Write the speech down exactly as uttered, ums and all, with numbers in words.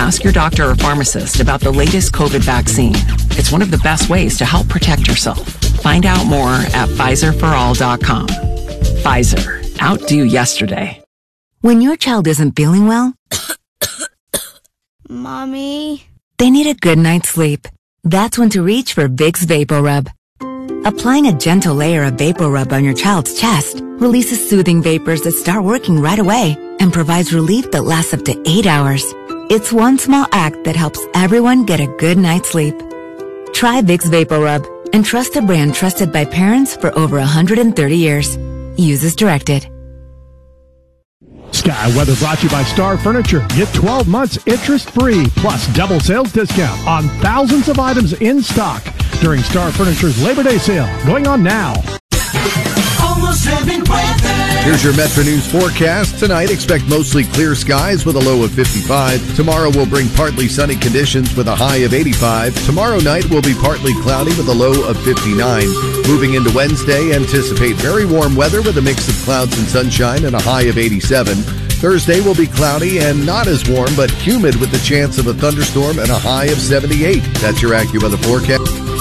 ask your doctor or pharmacist about the latest COVID vaccine. It's one of the best ways to help protect yourself. Find out more at Pfizer for all dot com. Pfizer. Outdo yesterday. When your child isn't feeling well, Mommy, they need a good night's sleep. That's when to reach for Vicks VapoRub. Applying a gentle layer of VapoRub on your child's chest releases soothing vapors that start working right away and provides relief that lasts up to eight hours. It's one small act that helps everyone get a good night's sleep. Try Vicks VapoRub and trust a brand trusted by parents for over one hundred thirty years. Use as directed. Sky Weather brought to you by Star Furniture. Get twelve months interest-free plus double sales discount on thousands of items in stock during Star Furniture's Labor Day sale going on now. Almost Heaven weather. Here's your Metro News forecast. Tonight, expect mostly clear skies with a low of fifty-five. Tomorrow will bring partly sunny conditions with a high of eighty-five. Tomorrow night will be partly cloudy with a low of fifty-nine. Moving into Wednesday, anticipate very warm weather with a mix of clouds and sunshine and a high of eighty-seven. Thursday will be cloudy and not as warm, but humid with the chance of a thunderstorm and a high of seventy-eight. That's your AccuWeather forecast.